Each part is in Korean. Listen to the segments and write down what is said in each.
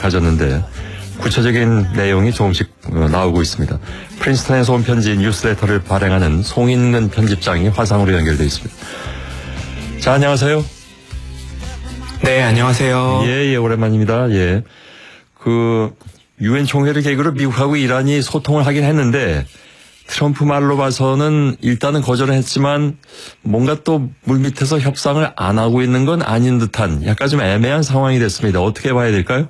가졌는데 구체적인 내용이 조금씩 나오고 있습니다. 프린스턴에서 온 편지 뉴스레터를 발행하는 송인근 편집장이 화상으로 연결되어 있습니다. 자, 안녕하세요. 네, 안녕하세요. 예, 오랜만입니다. 예. 유엔 총회를 계기로 미국하고 이란이 소통을 하긴 했는데 트럼프 말로 봐서는 일단은 거절을 했지만 뭔가 또 물밑에서 협상을 안 하고 있는 건 아닌 듯한 약간 좀 애매한 상황이 됐습니다. 어떻게 봐야 될까요?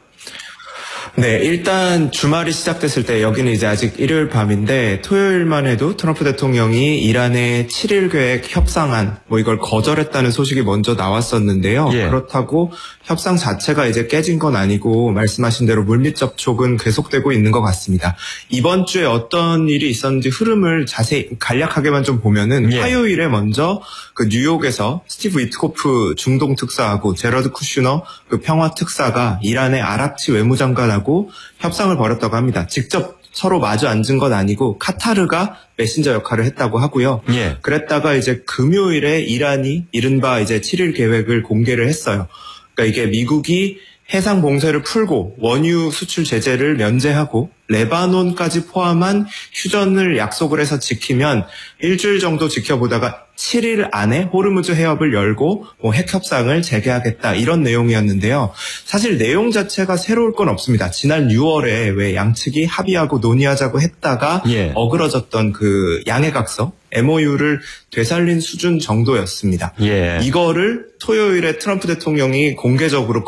네, 일단 주말이 시작됐을 때 여기는 이제 아직 일요일 밤인데 토요일만 해도 트럼프 대통령이 이란의 7일 계획 협상안 이걸 거절했다는 소식이 먼저 나왔었는데요. 예. 그렇다고 협상 자체가 이제 깨진 건 아니고 말씀하신 대로 물밑 접촉은 계속되고 있는 것 같습니다. 이번 주에 어떤 일이 있었는지 흐름을 자세히 간략하게만 좀 보면은 화요일에 먼저 그 뉴욕에서 스티브 위트코프 중동 특사하고 제러드 쿠슈너 그 평화 특사가 이란의 아락치 외무장관하고 협상을 벌였다고 합니다. 직접 서로 마주 앉은 건 아니고 카타르가 메신저 역할을 했다고 하고요. 예. 그랬다가 이제 금요일에 이란이 이른바 이제 7일 계획을 공개를 했어요. 그러니까 이게 미국이 해상 봉쇄를 풀고 원유 수출 제재를 면제하고 레바논까지 포함한 휴전을 약속을 해서 지키면 일주일 정도 지켜보다가 7일 안에 호르무즈 해협을 열고 핵 협상을 재개하겠다 이런 내용이었는데요. 사실 내용 자체가 새로울 건 없습니다. 지난 6월에 왜 양측이 합의하고 논의하자고 했다가 어그러졌던 그 양해각서 MOU를 되살린 수준 정도였습니다. 이거를 토요일에 트럼프 대통령이 공개적으로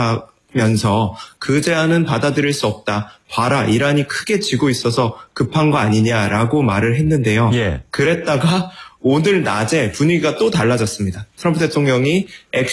거절하면서 그 제안은 받아들일 수 없다. 봐라, 이란이 크게 지고 있어서 급한 거 아니냐라고 말을 했는데요. 그랬다가 오늘 낮에 분위기가 또 달라졌습니다. 트럼프 대통령이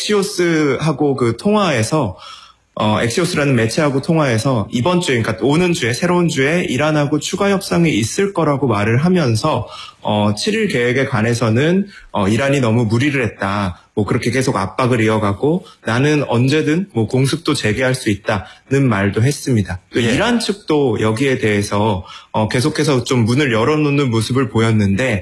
엑시오스하고 그 통화에서 엑시오스라는 매체하고 통화해서 이번 주에, 그러니까 오는 주에, 새로운 주에 이란하고 추가 협상이 있을 거라고 말을 하면서 7일 계획에 관해서는 이란이 너무 무리를 했다. 그렇게 계속 압박을 이어가고 나는 언제든 공습도 재개할 수 있다는 말도 했습니다. 또 이란 측도 여기에 대해서 계속해서 좀 문을 열어놓는 모습을 보였는데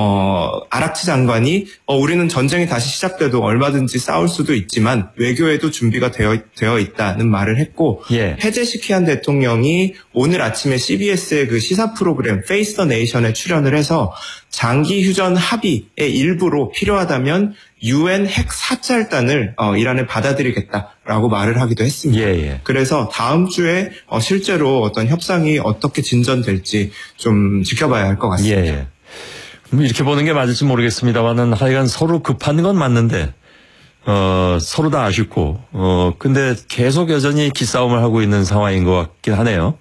아락치 장관이 우리는 전쟁이 다시 시작돼도 얼마든지 싸울 수도 있지만 외교에도 준비가 되어 있다는 말을 했고 페제시키안 대통령이 오늘 아침에 CBS의 그 시사 프로그램 페이스 더 네이션에 출연을 해서 장기 휴전 합의의 일부로 필요하다면 UN 핵 사찰단을 이란에 받아들이겠다라고 말을 하기도 했습니다. 그래서 다음 주에 실제로 어떤 협상이 어떻게 진전될지 좀 지켜봐야 할 것 같습니다. 이렇게 보는 게 맞을지 모르겠습니다만은 하여간 서로 급한 건 맞는데 서로 다 아쉽고 근데 계속 여전히 기싸움을 하고 있는 상황인 것 같긴 하네요.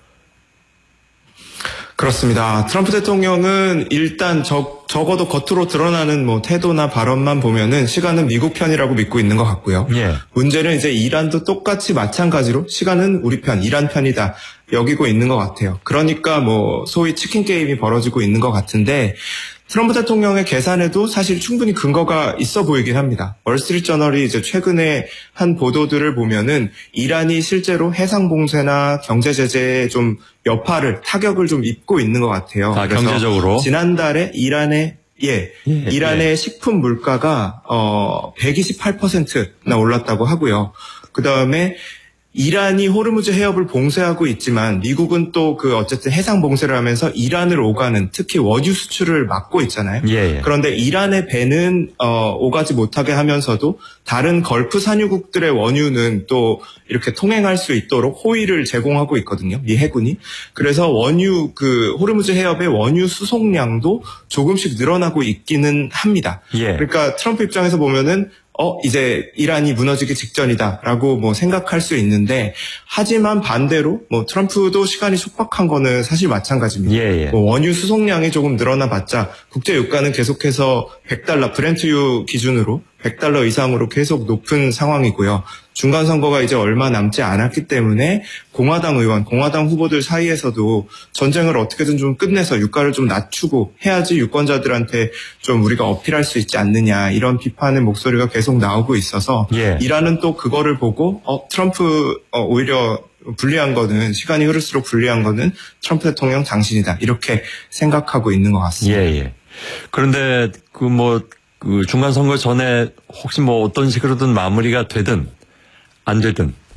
그렇습니다. 트럼프 대통령은 일단 적어도 겉으로 드러나는 태도나 발언만 보면은 시간은 미국 편이라고 믿고 있는 것 같고요. 문제는 이제 이란도 똑같이 마찬가지로 시간은 우리 편, 이란 편이다 여기고 있는 것 같아요. 그러니까 소위 치킨 게임이 벌어지고 있는 것 같은데 트럼프 대통령의 계산에도 사실 충분히 근거가 있어 보이긴 합니다. 월스트리트저널이 이제 최근에 한 보도들을 보면은 이란이 실제로 해상 봉쇄나 경제 제재에 좀 여파를 타격을 좀 입고 있는 것 같아요. 그래서 경제적으로 지난달에 이란의 식품 물가가 128%나 올랐다고 하고요. 그다음에 이란이 호르무즈 해협을 봉쇄하고 있지만 미국은 또 어쨌든 해상 봉쇄를 하면서 이란을 오가는 특히 원유 수출을 막고 있잖아요. 그런데 이란의 배는 오가지 못하게 하면서도 다른 걸프 산유국들의 원유는 또 이렇게 통행할 수 있도록 호의를 제공하고 있거든요. 미 해군이. 그래서 호르무즈 해협의 원유 수송량도 조금씩 늘어나고 있기는 합니다. 그러니까 트럼프 입장에서 보면은 이제 이란이 무너지기 직전이다라고 생각할 수 있는데 하지만 반대로 트럼프도 시간이 촉박한 거는 사실 마찬가지입니다. 원유 수송량이 조금 늘어나 봤자 국제 유가는 계속해서 $100 브렌트유 기준으로 $100 이상으로 계속 높은 상황이고요. 중간 선거가 이제 얼마 남지 않았기 때문에 공화당 후보들 사이에서도 전쟁을 어떻게든 좀 끝내서 유가를 좀 낮추고 해야지 유권자들한테 좀 우리가 어필할 수 있지 않느냐 이런 비판의 목소리가 계속 나오고 있어서 이란은 또 그거를 보고 트럼프 오히려 불리한 거는 시간이 흐를수록 불리한 거는 트럼프 대통령 당신이다 이렇게 생각하고 있는 것 같습니다. 그런데 중간 선거 전에 혹시 어떤 식으로든 마무리가 되든 안 되든